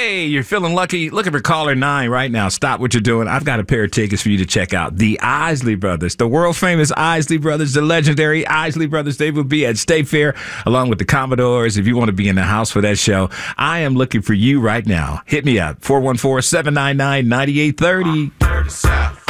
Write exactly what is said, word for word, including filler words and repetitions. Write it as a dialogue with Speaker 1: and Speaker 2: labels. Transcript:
Speaker 1: Hey, you're feeling lucky? Looking for caller nine right now. Stop what you're doing. I've got a pair of tickets for you to check out the Isley Brothers, the world famous Isley Brothers, the legendary Isley Brothers. They will be at State Fair along with the Commodores. If you want to be in the house for that show, I am looking for you right now. Hit me up, four one four, seven nine nine, nine eight three zero.